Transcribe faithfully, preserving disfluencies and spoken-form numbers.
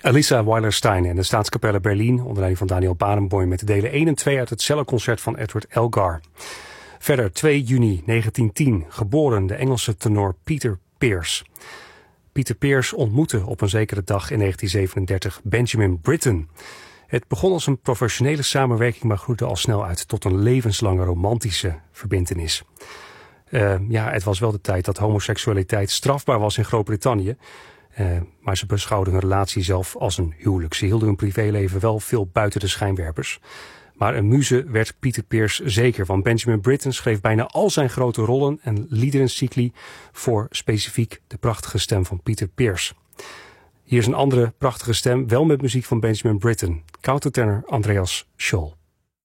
Elisa Weiler-Stein en de Staatskapelle Berlin onder leiding van Daniel Barenboim met de delen één en twee uit het celloconcert van Edward Elgar. Verder twee juni negentien tien, geboren de Engelse tenor Peter Pears. Peter Pears ontmoette op een zekere dag in negentien zevenendertig Benjamin Britten. Het begon als een professionele samenwerking, maar groeide al snel uit tot een levenslange romantische verbintenis. Uh, ja, het was wel de tijd dat homoseksualiteit strafbaar was in Groot-Brittannië. Uh, maar ze beschouwden hun relatie zelf als een huwelijk. Ze hielden hun privéleven wel veel buiten de schijnwerpers. Maar een muze werd Peter Pears zeker, want Benjamin Britten schreef bijna al zijn grote rollen en liederencycli voor specifiek de prachtige stem van Peter Pears. Hier is een andere prachtige stem, wel met muziek van Benjamin Britten, countertenor Andreas Scholl.